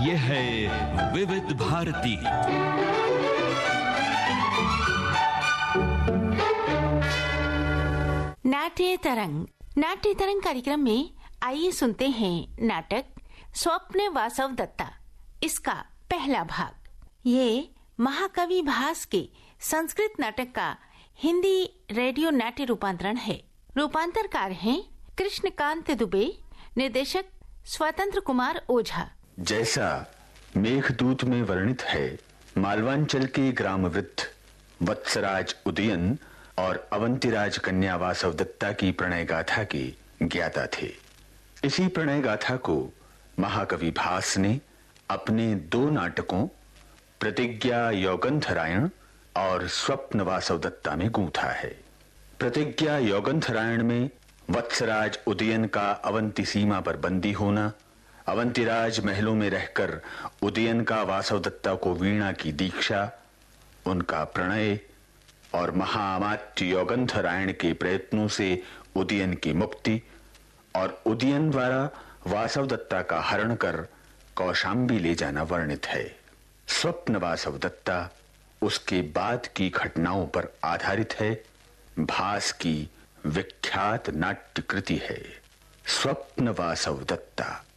ये है विविध भारती। नाट्य तरंग कार्यक्रम में आइए सुनते हैं नाटक स्वप्न वासव दत्ता, इसका पहला भाग। ये महाकवि भास के संस्कृत नाटक का हिंदी रेडियो नाट्य रूपांतरण है। रूपांतरकार हैं कृष्णकांत दुबे, निर्देशक स्वतंत्र कुमार ओझा। जैसा मेघदूत में वर्णित है, मालवांचल के ग्राम वृद्ध वत्सराज उदयन और अवंतिराज कन्या वासव दत्ता की प्रणय गाथा के ज्ञाता थे। इसी प्रणय गाथा को महाकवि भास ने अपने दो नाटकों प्रतिज्ञा यौगंधरायण और स्वप्न वासव दत्ता में गूंथा है। प्रतिज्ञा यौगंधरायण में वत्सराज उदयन का अवंती सीमा पर बंदी होना, अवंतिराज महलों में रहकर उदयन का वासव दत्ता को वीणा की दीक्षा, उनका प्रणय और महाअमात्य यौगंधरायण के प्रयत्नों से उदयन की मुक्ति और उदयन द्वारा वासव दत्ता का हरण कर कौशांबी ले जाना वर्णित है। स्वप्न वासव दत्ता उसके बाद की घटनाओं पर आधारित है। भास की विख्यात नाट्य कृति है स्वप्न वासव दत्ता।